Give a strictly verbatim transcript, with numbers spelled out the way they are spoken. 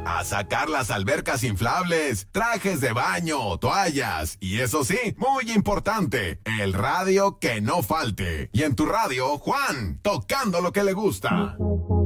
a sacar las albercas inflables, trajes de baño, toallas y eso sí, muy importante, el radio que no falte. Y en tu radio, Juan, tocando lo que le gusta.